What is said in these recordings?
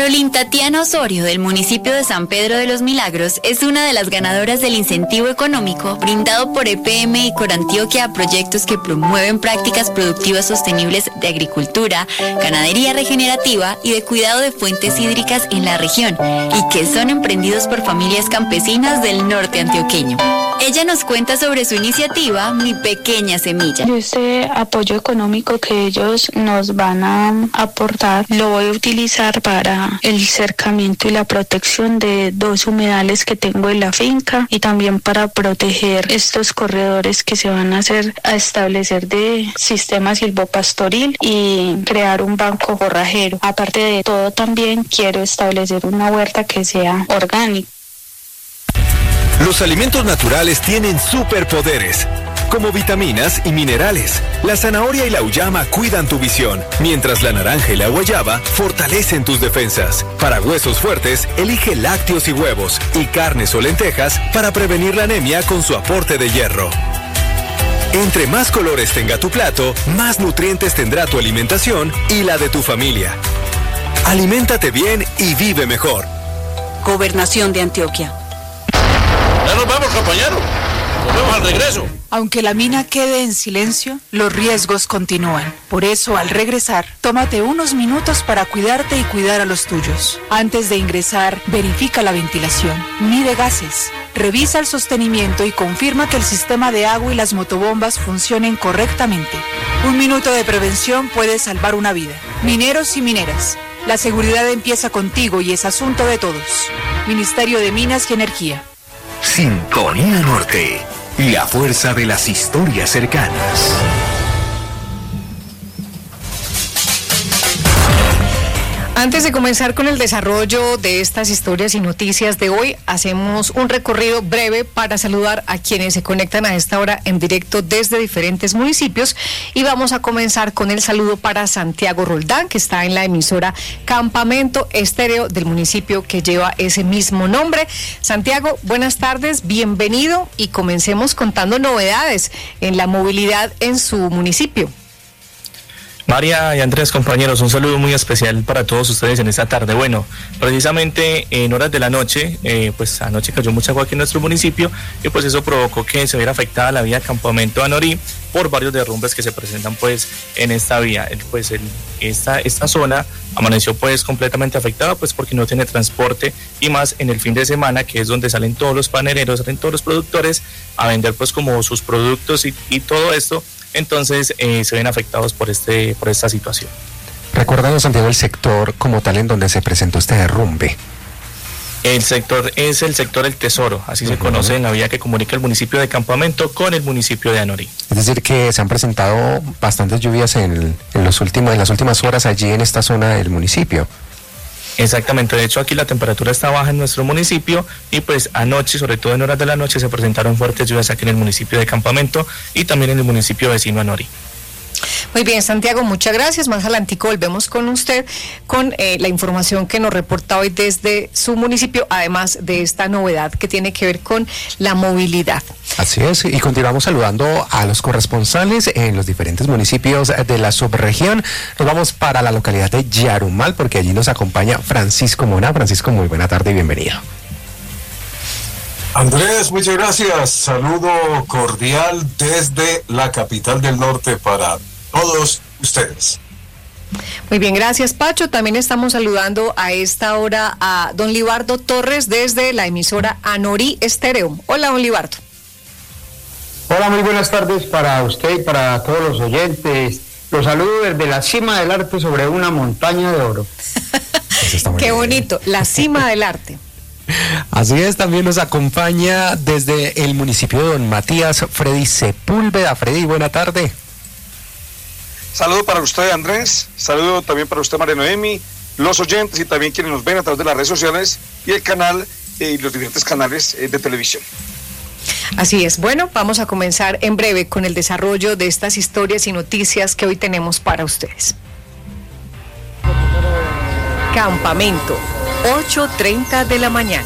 Carolyn Tatiana Osorio, del municipio de San Pedro de los Milagros, es una de las ganadoras del incentivo económico brindado por EPM y Corantioquia a proyectos que promueven prácticas productivas sostenibles de agricultura, ganadería regenerativa y de cuidado de fuentes hídricas en la región, y que son emprendidos por familias campesinas del norte antioqueño. Ella nos cuenta sobre su iniciativa, Mi Pequeña Semilla. Este apoyo económico que ellos nos van a aportar lo voy a utilizar para el cercamiento y la protección de 2 humedales que tengo en la finca, y también para proteger estos corredores que se van a establecer de sistema silvopastoril y crear un banco forrajero. Aparte de todo, también quiero establecer una huerta que sea orgánica. Los alimentos naturales tienen superpoderes, como vitaminas y minerales. La zanahoria y la uyama cuidan tu visión, mientras la naranja y la guayaba fortalecen tus defensas. Para huesos fuertes, elige lácteos y huevos, y carnes o lentejas para prevenir la anemia con su aporte de hierro. Entre más colores tenga tu plato, más nutrientes tendrá tu alimentación y la de tu familia. Aliméntate bien y vive mejor. Gobernación de Antioquia. Ya nos vamos, compañero. Nos vemos al regreso. Aunque la mina quede en silencio, los riesgos continúan. Por eso, al regresar, tómate unos minutos para cuidarte y cuidar a los tuyos. Antes de ingresar, verifica la ventilación, mide gases, revisa el sostenimiento y confirma que el sistema de agua y las motobombas funcionen correctamente. 1 minuto de prevención puede salvar una vida. Mineros y mineras, la seguridad empieza contigo y es asunto de todos. Ministerio de Minas y Energía. Sintonía Norte, la fuerza de las historias cercanas. Antes de comenzar con el desarrollo de estas historias y noticias de hoy, hacemos un recorrido breve para saludar a quienes se conectan a esta hora en directo desde diferentes municipios, y vamos a comenzar con el saludo para Santiago Roldán, que está en la emisora Campamento Estéreo del municipio que lleva ese mismo nombre. Santiago, buenas tardes, bienvenido, y comencemos contando novedades en la movilidad en su municipio. María y Andrés, compañeros, un saludo muy especial para todos ustedes en esta tarde. Bueno, precisamente en horas de la noche, pues anoche cayó mucha agua aquí en nuestro municipio, y pues eso provocó que se viera afectada la vía Campamento Anorí por varios derrumbes que se presentan pues en esta vía. Pues esta zona amaneció pues completamente afectada, pues porque no tiene transporte, y más en el fin de semana, que es donde salen todos los panereros, salen todos los productores a vender pues como sus productos y todo esto. Entonces se ven afectados por esta situación. Recordando, Santiago, el sector como tal en donde se presentó este derrumbe. El sector es el sector El Tesoro, así se conoce, en la vía que comunica el municipio de Campamento con el municipio de Anorí. Es decir, que se han presentado bastantes lluvias en las últimas horas allí en esta zona del municipio. Exactamente, de hecho aquí la temperatura está baja en nuestro municipio, y pues anoche, sobre todo en horas de la noche, se presentaron fuertes lluvias aquí en el municipio de Campamento y también en el municipio vecino Anorí. Muy bien, Santiago, muchas gracias. Más adelantico volvemos con usted con la información que nos reporta hoy desde su municipio, además de esta novedad que tiene que ver con la movilidad. Así es, y continuamos saludando a los corresponsales en los diferentes municipios de la subregión. Nos vamos para la localidad de Yarumal, porque allí nos acompaña Francisco Mona. Francisco, muy buena tarde y bienvenido. Andrés, muchas gracias. Saludo cordial desde la capital del norte para todos ustedes. Muy bien, gracias, Pacho. También estamos saludando a esta hora a don Libardo Torres desde la emisora Anorí Estéreo. Hola, don Libardo. Hola, muy buenas tardes para usted y para todos los oyentes. Los saludo desde la cima del arte sobre una montaña de oro. Qué bonito, la cima del arte. Así es, también nos acompaña desde el municipio de Don Matías, Freddy Sepúlveda. Freddy, buena tarde. Saludo para usted, Andrés. Saludo también para usted, María Noemi, los oyentes y también quienes nos ven a través de las redes sociales y el canal y los diferentes canales de televisión. Así es. Bueno, vamos a comenzar en breve con el desarrollo de estas historias y noticias que hoy tenemos para ustedes. Campamento, 8:30 de la mañana.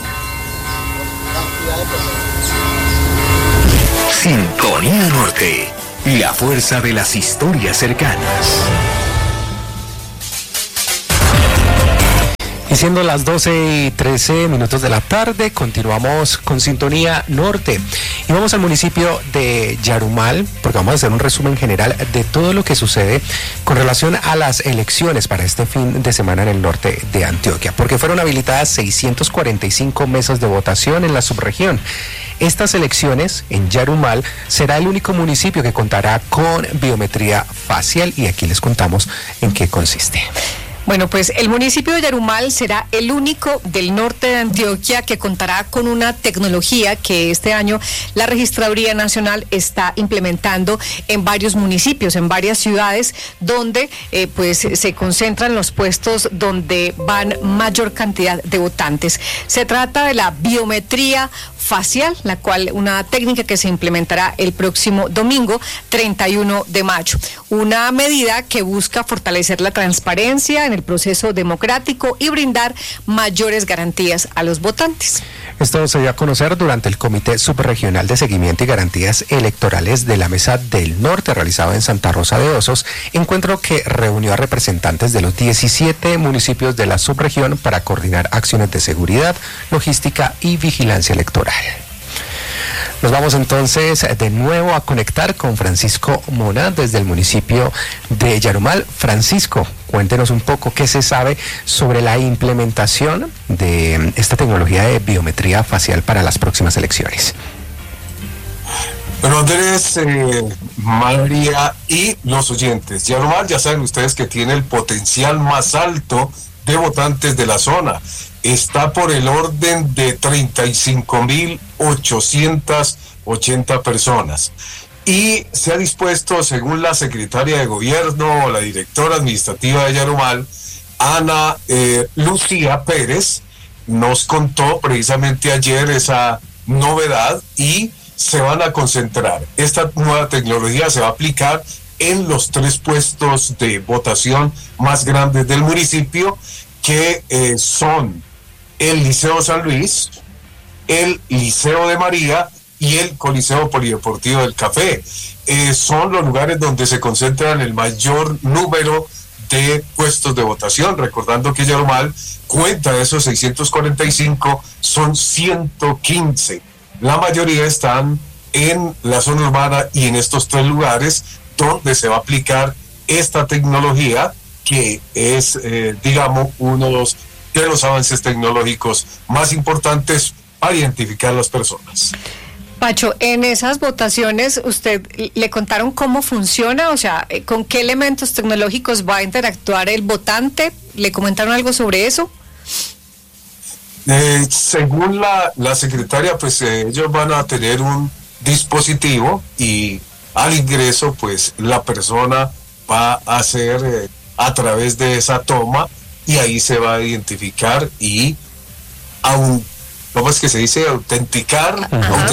Sintonía Norte, la fuerza de las historias cercanas. siendo las 12:13 de la tarde, continuamos con Sintonía Norte y vamos al municipio de Yarumal porque vamos a hacer un resumen general de todo lo que sucede con relación a las elecciones para este fin de semana en el norte de Antioquia, porque fueron habilitadas 645 mesas de votación en la subregión. Estas elecciones en Yarumal será el único municipio que contará con biometría facial y aquí les contamos en qué consiste. Bueno, pues el municipio de Yarumal será el único del norte de Antioquia que contará con una tecnología que este año la Registraduría Nacional está implementando en varios municipios, en varias ciudades, donde pues se concentran los puestos donde van mayor cantidad de votantes. Se trata de la biometría facial, la cual una técnica que se implementará el próximo domingo 31 de mayo. Una medida que busca fortalecer la transparencia en el proceso democrático y brindar mayores garantías a los votantes. Esto se dio a conocer durante el Comité Subregional de Seguimiento y Garantías Electorales de la Mesa del Norte, realizado en Santa Rosa de Osos, encuentro que reunió a representantes de los 17 municipios de la subregión para coordinar acciones de seguridad, logística y vigilancia electoral. Nos vamos entonces de nuevo a conectar con Francisco Mona desde el municipio de Yarumal. Francisco, cuéntenos un poco qué se sabe sobre la implementación de esta tecnología de biometría facial para las próximas elecciones. Bueno, Andrés, María y los oyentes, Yarumal ya saben ustedes que tiene el potencial más alto de votantes de la zona. Está por el orden de 35.880 personas. Y se ha dispuesto, según la secretaria de Gobierno o la directora administrativa de Yarumal, Ana Lucía Pérez, nos contó precisamente ayer esa novedad y se van a concentrar. Esta nueva tecnología se va a aplicar en los 3 puestos de votación más grandes del municipio, que son el Liceo San Luis, el Liceo de María y el Coliseo Polideportivo del Café. Son los lugares donde se concentran el mayor número de puestos de votación, recordando que Yarumal cuenta de esos 645, son 115. La mayoría están en la zona urbana y en estos 3 lugares donde se va a aplicar esta tecnología, que es, digamos, uno de los avances tecnológicos más importantes para identificar las personas. Pacho, en esas votaciones, ¿usted le contaron cómo funciona? O sea, ¿con qué elementos tecnológicos va a interactuar el votante? ¿Le comentaron algo sobre eso? Según la secretaria, pues ellos van a tener un dispositivo y al ingreso, pues la persona va a hacer a través de esa toma y ahí se va a identificar y ¿cómo es que se dice? Autenticar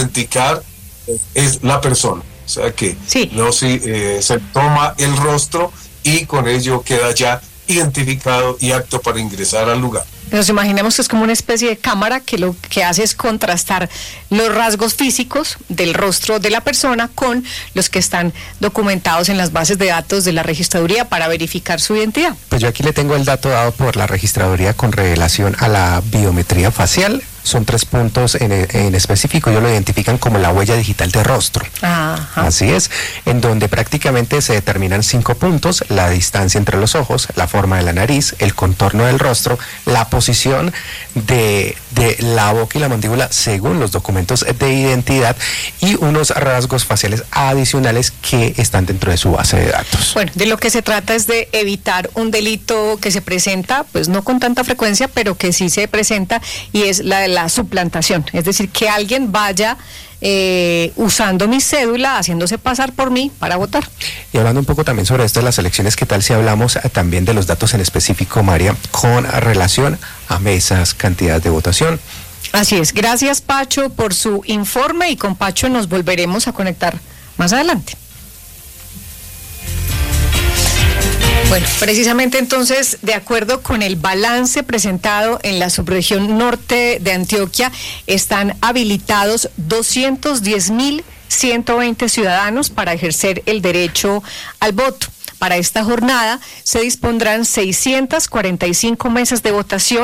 es la persona. O sea que sí. Se toma el rostro y con ello queda ya identificado y apto para ingresar al lugar. Nos imaginamos que es como una especie de cámara que lo que hace es contrastar los rasgos físicos del rostro de la persona con los que están documentados en las bases de datos de la registraduría para verificar su identidad. Pues yo aquí le tengo el dato dado por la registraduría con relación a la biometría facial. Son 3 puntos en específico, ellos lo identifican como la huella digital de rostro. Ajá. Así es, en donde prácticamente se determinan 5 puntos: la distancia entre los ojos, la forma de la nariz, el contorno del rostro, la posición de la boca y la mandíbula según los documentos de identidad y unos rasgos faciales adicionales que están dentro de su base de datos. Bueno, de lo que se trata es de evitar un delito que se presenta, pues no con tanta frecuencia, pero que sí se presenta, y es la de la suplantación, es decir, que alguien vaya usando mi cédula, haciéndose pasar por mí para votar. Y hablando un poco también sobre esto de las elecciones, ¿qué tal si hablamos también de los datos en específico, María, con relación a mesas, cantidad de votación? Así es, gracias Pacho por su informe y con Pacho nos volveremos a conectar más adelante. Bueno, precisamente entonces, de acuerdo con el balance presentado en la subregión norte de Antioquia, están habilitados 210.120 ciudadanos para ejercer el derecho al voto. Para esta jornada se dispondrán 645 mesas de votación